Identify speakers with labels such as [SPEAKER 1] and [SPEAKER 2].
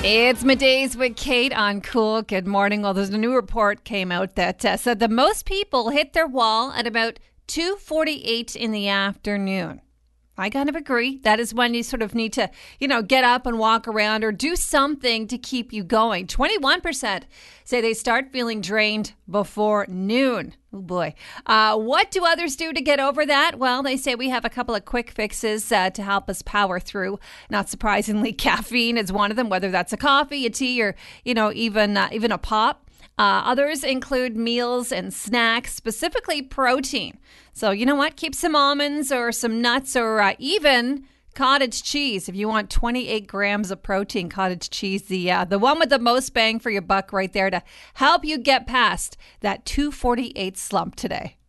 [SPEAKER 1] It's Middays with Kate on Cool. Good morning. Well, there's a new report came out that said that most people hit their wall at about 2:48 in the afternoon. I kind of agree. That is when you sort of need to, get up and walk around or do something to keep you going. 21% say they start feeling drained before noon. Oh, boy. What do others do to get over that? Well, they say we have a couple of quick fixes to help us power through. Not surprisingly, caffeine is one of them, whether that's a coffee, a tea, or, even a pop. Others include meals and snacks, specifically protein. So you know what? Keep some almonds or some nuts or even cottage cheese. If you want 28 grams of protein, cottage cheese, the one with the most bang for your buck right there to help you get past that 2:48 slump today.